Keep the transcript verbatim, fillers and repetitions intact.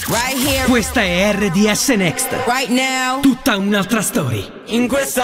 Right here. Questa è R D S Next. Right now. Tutta un'altra storia. In questa